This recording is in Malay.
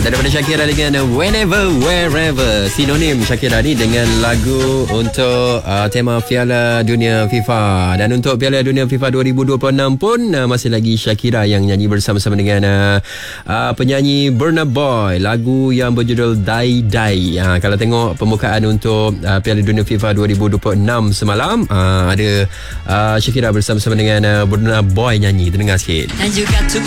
daripada Shakira dengan Whenever Wherever. Sinonim Shakira ni dengan lagu untuk tema Piala Dunia FIFA. Dan untuk Piala Dunia FIFA 2026 pun masih lagi Shakira yang nyanyi bersama-sama dengan penyanyi Burna Boy, lagu yang berjudul Die Die. Kalau tengok pembukaan untuk Piala Dunia FIFA 2026 semalam, ada Shakira bersama-sama dengan Burna Boy nyanyi. Terdengar sikit. Dan juga